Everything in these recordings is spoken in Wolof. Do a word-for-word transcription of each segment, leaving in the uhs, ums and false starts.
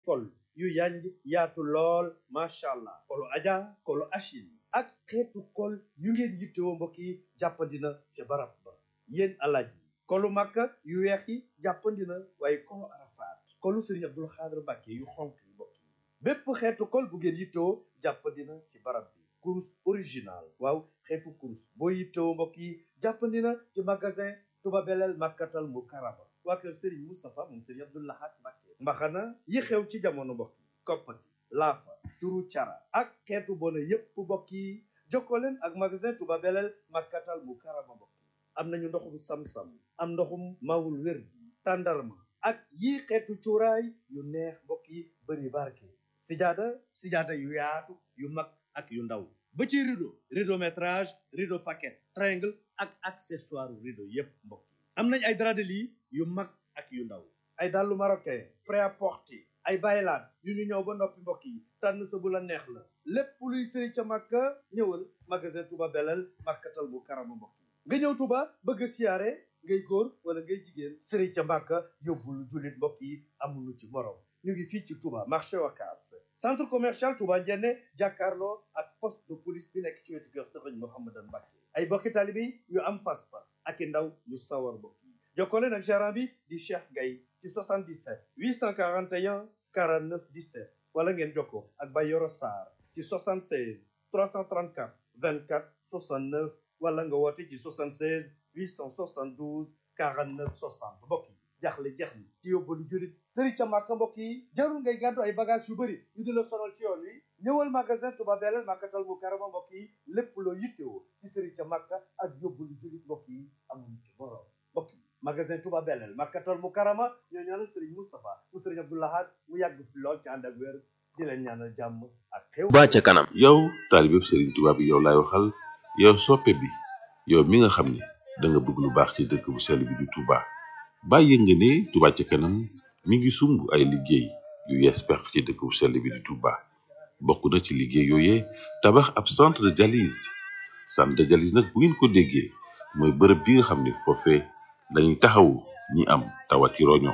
kol yu yanj yaatu lool macha allah kolu aja kolu achine ak xeetu kol yu ngeen yittewoo mbokk yi jàppandina ca barab ba yéen alaaji kolu makka yu weex yi jàppandina waaye kolu arafaat kolu sëriñ abdul xaadir mbàkke yu xonk yi mbokk yi bépp xeetu kol bu ngeen yittewoo jàppandina ci barab bi kurus original waaw xeetu kurus boo yittewoo mbokk yi jàppandina ci magasin Touba Belel Makkatal Mukarrama waa kër Serigne Moustapha moom Serigne Abdou Lahad Mbacké mbaxana yi xew ci jamono mbokk yi koppati laafa turu cara ak xeetu bona yépp mbokk yi jokkoo leen ak magasin Touba Belel Makkatal Mukarrama mbokk yi am nañu ndoxum sam-sam am ndoxum mawul wér tàndarma ak yii xeetu cuuraay yu neex mbokk yi bëri barke sijaada sijaada yu yaatu yu mag ak yu ndaw ba ci rideau rideau métrage rideau paquet triangle ak accessoire rideau yépp mbokk yi am nañ ay drap de lit yu mag ak yu ndaw ay dàllu marocain prêt-à-porter ay baylaat yu ñu ñëw ba noppi mbokk yi tànn sa bu la neex la lépp luy sëri ca Makka ñëwal magasin Touba Belel Makkatal Mukarrama mbokk yi nga ñëw Touba bëgg a siyaare ngay góor wala ngay jigéen sëri ca Makka yóbbul jullit mbokk yi amulu ci morom ñu ngi fii ci Touba marché Wakaas centre commercial Touba Njenne jàkkaarloo ak poste de police bi nekk ci wetu kër Sëriñ Mouhamadan Mbacké ay bokki taalibe yu am pas-pas ak i ndaw yu sawar mbokk yi jokkoo leen ak gérant bi di Cheikh Gaye ci soixante-dix-sept huit cent quarante et un quarante-neuf dix-sept wala ngeen jokkoo ak Bayoro Sarr ci soixante-seize trois cent trente-quatre vingt-quatre soixante-neuf wala nga woote ci soixante-seize huit cent soixante-douze quarante-neuf soixante mbokk yi jaaxle jeex ni ci yóbbalu jurit sëri ca Makka mbokk yi jarul ngay gàddu ay bagage yu bëri ñu di la sonal ci yoon wi ñëwal magasin Touba Belel Makkatal Mukarrama mbokk yi lépp loo yittewoo ci sëri ca Makka ak yóbbalu jurit mbokk yi amuñu ci borom mbokk yi magasin Touba Belel Makkatal Mukarrama ñoo ñaanal sëriñ Moustapha mu sëriñ Abdou Lahad mu yàgg fi lool ci ànd ak wér di leen ñaanal jàmm ak xew Touba ca kanam. yow taalibeb Serigne Touba bi yow laay waxal yow soppe bi yow mi nga xam ne da nga bëgg lu baax ci dëkk bu sell bi di Touba bàyyi nga ne Touba ca kanam mi ngi sumb ay liggéey yu yees pex ci dëkk bu sell bi di Touba bokk na ci liggéey yooyee tabax ab centre de dialyse centre de dialyse nag bu ngeen ko déggee mooy bërëb bi nga xam ne foofee dañuy taxawu ñi am tawati roño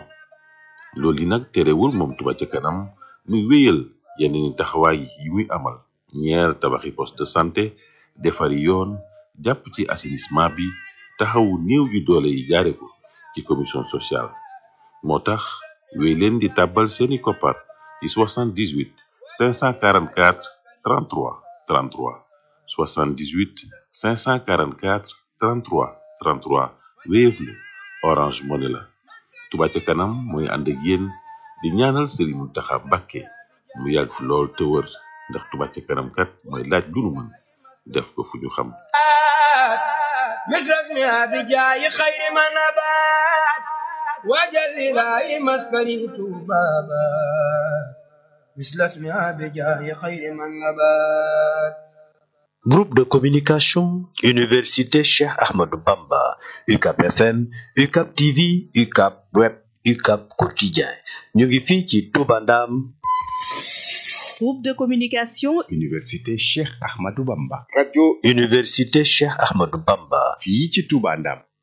loolu yi nag terewul moom Touba ca kanam muy wéyal yeneen i taxawaay yi muy amal ñeer tabaxi poste de santé defari yoon jàpp ci assainissement bi taxawu néew yu doole yi jaare ko ci commission sociale moo tax wéy leen di tàbbal seeni koppar ci soixante-dix-huit cinq cent quarante-quatre trente-trois trente-trois soixante-dix-huit cinq cent quarante-quatre trente-trois trente-trois Wave la Orange Money la Touba ca kanam mooy ànd ak yéen di ñaanal Serigne Mountakha Mbacké mu yàgg fi lool te wër ndax Touba ca kanam kat mooy laaj lu nu mën def ko fu ñu xam مثلك بجاي خير ما نبات وجل لا مسكن بابا مثل اسمها بجاي خير ما نبات. Groupe de communication Université Cheikh Ahmadou Bamba U C A B F M U C A B T V U C A B Web U C A B Quotidien ñu ngi fii ci Touba Ndam. Groupe de communication Université Cheikh Ahmadou Bamba. Radio Université Cheikh Ahmadou Bamba. fii ci Touba Ndam.